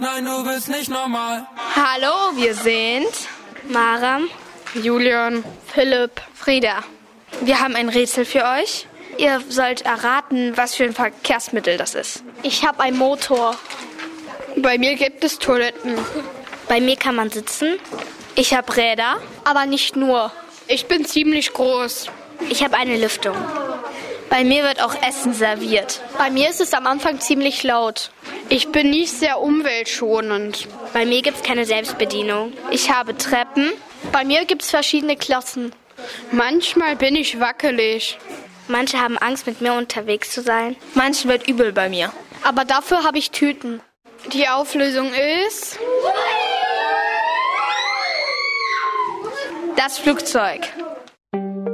Nein, du bist nicht normal. Hallo, wir sind Maram, Julian, Philipp, Frieda. Wir haben ein Rätsel für euch. Ihr sollt erraten, was für ein Verkehrsmittel das ist. ich habe einen Motor. Bei mir gibt es Toiletten. Bei mir kann man sitzen, Ich habe Räder. aber nicht nur. Ich bin ziemlich groß. Ich habe eine Lüftung. Bei mir wird auch Essen serviert. Bei mir ist es am Anfang ziemlich laut. Ich bin nicht sehr umweltschonend. Bei mir gibt es keine Selbstbedienung. Ich habe Treppen. Bei mir gibt es verschiedene Klassen. Manchmal bin ich wackelig. Manche haben Angst, mit mir unterwegs zu sein. Manchen wird übel bei mir. Aber dafür habe ich Tüten. Die Auflösung ist das Flugzeug.